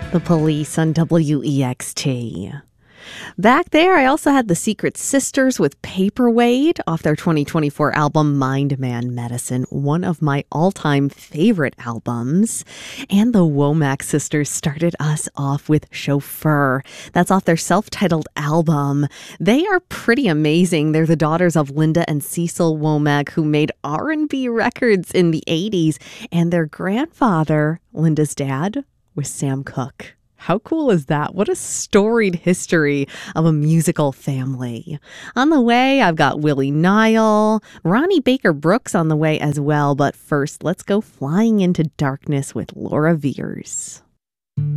The Police on WEXT. Back there, I also had the Secret Sisters with Paperweight off their 2024 album Mind Man Medicine, one of my all-time favorite albums. And the Womack Sisters started us off with Chauffeur. That's off their self-titled album. They are pretty amazing. They're the daughters of Linda and Cecil Womack, who made R&B records in the 80s. And their grandfather, Linda's dad, was Sam Cooke. How cool is that? What a storied history of a musical family. On the way, I've got Willie Nile, Ronnie Baker Brooks on the way as well. But first, let's go flying into darkness with Laura Veers.